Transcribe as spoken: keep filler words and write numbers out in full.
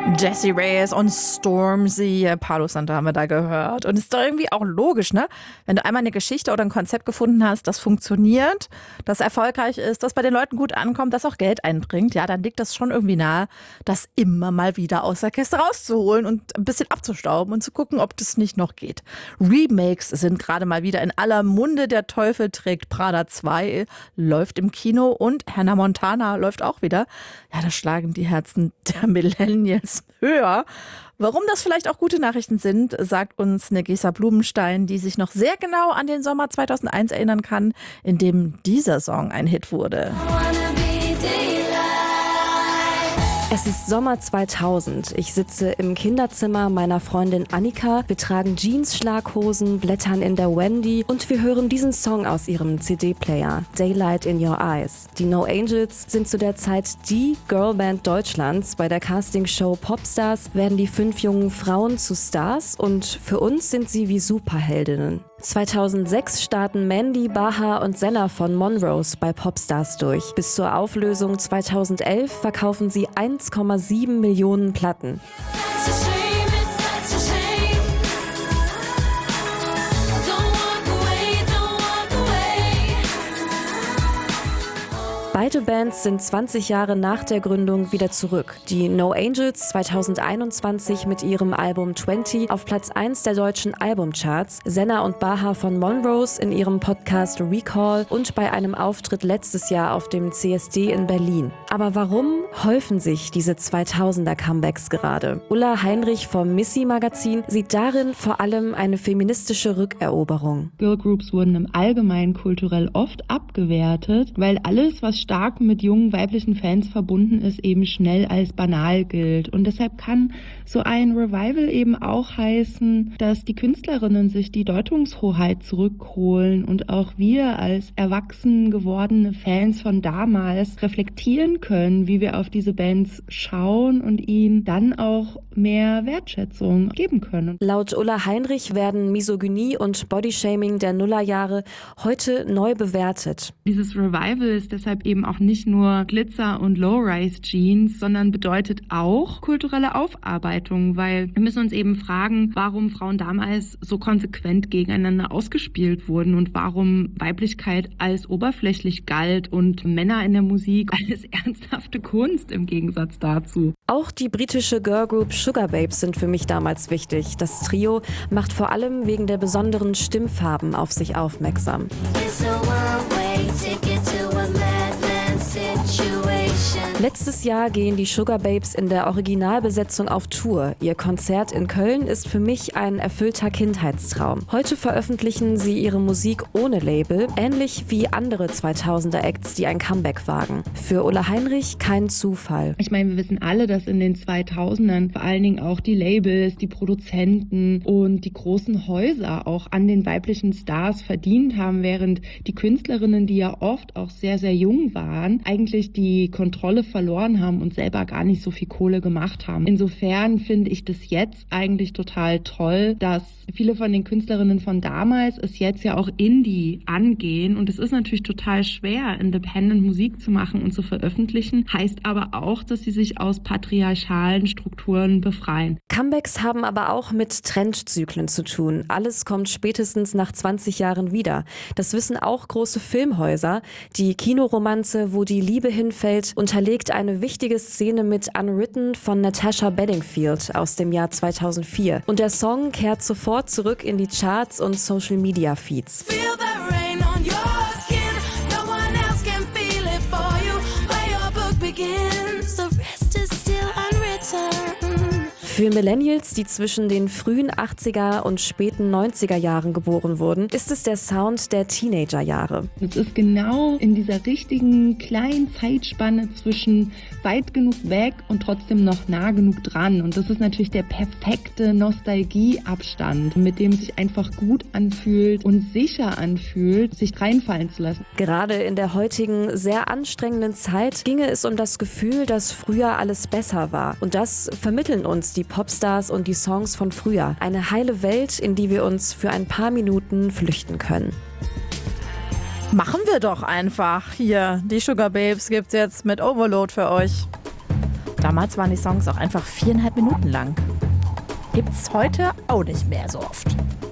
Jessie Reyez und Stormzy, Palo Santo haben wir da gehört. Und ist doch irgendwie auch logisch, ne? Wenn du einmal eine Geschichte oder ein Konzept gefunden hast, das funktioniert, das erfolgreich ist, das bei den Leuten gut ankommt, das auch Geld einbringt, ja, dann liegt das schon irgendwie nahe, das immer mal wieder aus der Kiste rauszuholen und ein bisschen abzustauben und zu gucken, ob das nicht noch geht. Remakes sind gerade mal wieder in aller Munde. Der Teufel trägt Prada zwei läuft im Kino und Hannah Montana läuft auch wieder. Ja, da schlagen die Herzen der Millennials höher. Warum das vielleicht auch gute Nachrichten sind, sagt uns Negesa Blumenstein, die sich noch sehr genau an den Sommer zweitausendeins erinnern kann, in dem dieser Song ein Hit wurde. Es ist Sommer zweitausend. Ich sitze im Kinderzimmer meiner Freundin Annika. Wir tragen Jeans-Schlaghosen, blättern in der Wendy und wir hören diesen Song aus ihrem C D-Player, Daylight in Your Eyes. Die No Angels sind zu der Zeit die Girlband Deutschlands. Bei der Castingshow Popstars werden die fünf jungen Frauen zu Stars und für uns sind sie wie Superheldinnen. zweitausendsechs starten Mandy, Baha und Senna von Monrose bei Popstars durch. Bis zur Auflösung zweitausendelf verkaufen sie eins Komma sieben Millionen Platten. Beide Bands sind zwanzig Jahre nach der Gründung wieder zurück. Die No Angels zweitausendeinundzwanzig mit ihrem Album zwanzig auf Platz eins der deutschen Albumcharts, Senna und Baha von Monrose in ihrem Podcast Recall und bei einem Auftritt letztes Jahr auf dem C S D in Berlin. Aber warum häufen sich diese zweitausender-Comebacks gerade? Ulla Heinrich vom Missy-Magazin sieht darin vor allem eine feministische Rückeroberung. Girlgroups wurden im Allgemeinen kulturell oft abgewertet, weil alles, was stark mit jungen weiblichen Fans verbunden ist, eben schnell als banal gilt. Und deshalb kann so ein Revival eben auch heißen, dass die Künstlerinnen sich die Deutungshoheit zurückholen und auch wir als erwachsen gewordene Fans von damals reflektieren können, wie wir auf diese Bands schauen und ihnen dann auch mehr Wertschätzung geben können. Laut Ulla Heinrich werden Misogynie und Bodyshaming der Nullerjahre heute neu bewertet. Dieses Revival ist deshalb eben auch nicht nur Glitzer und Low-Rise-Jeans, sondern bedeutet auch kulturelle Aufarbeitung, weil wir müssen uns eben fragen, warum Frauen damals so konsequent gegeneinander ausgespielt wurden und warum Weiblichkeit als oberflächlich galt und Männer in der Musik als ernsthafte Kunst im Gegensatz dazu. Auch die britische Girlgroup Sugababes sind für mich damals wichtig. Das Trio macht vor allem wegen der besonderen Stimmfarben auf sich aufmerksam. Letztes Jahr gehen die Sugababes in der Originalbesetzung auf Tour. Ihr Konzert in Köln ist für mich ein erfüllter Kindheitstraum. Heute veröffentlichen sie ihre Musik ohne Label, ähnlich wie andere zweitausender-Acts, die ein Comeback wagen. Für Ulla Heinrich kein Zufall. Ich meine, wir wissen alle, dass in den zweitausendern vor allen Dingen auch die Labels, die Produzenten und die großen Häuser auch an den weiblichen Stars verdient haben, während die Künstlerinnen, die ja oft auch sehr, sehr jung waren, eigentlich die Kontrolle verloren haben und selber gar nicht so viel Kohle gemacht haben. Insofern finde ich das jetzt eigentlich total toll, dass viele von den Künstlerinnen von damals es jetzt ja auch Indie angehen. Und es ist natürlich total schwer, Independent Musik zu machen und zu veröffentlichen, heißt aber auch, dass sie sich aus patriarchalen Strukturen befreien. Comebacks haben aber auch mit Trendzyklen zu tun. Alles kommt spätestens nach zwanzig Jahren wieder. Das wissen auch große Filmhäuser. Die Kinoromanze, wo die Liebe hinfällt, unterlegt eine wichtige Szene mit Unwritten von Natasha Bedingfield aus dem Jahr zweitausendvier. Und der Song kehrt sofort zurück in die Charts und Social-Media-Feeds. Für Millennials, die zwischen den frühen achtziger und späten neunziger Jahren geboren wurden, ist es der Sound der Teenagerjahre. Es ist genau in dieser richtigen kleinen Zeitspanne zwischen weit genug weg und trotzdem noch nah genug dran. Und das ist natürlich der perfekte Nostalgieabstand, mit dem es sich einfach gut anfühlt und sicher anfühlt, sich reinfallen zu lassen. Gerade in der heutigen sehr anstrengenden Zeit ginge es um das Gefühl, dass früher alles besser war. Und das vermitteln uns die Popstars und die Songs von früher. Eine heile Welt, in die wir uns für ein paar Minuten flüchten können. Machen wir doch einfach. Hier, die Sugababes gibt's jetzt mit Overload für euch. Damals waren die Songs auch einfach viereinhalb Minuten lang. Gibt's heute auch nicht mehr so oft.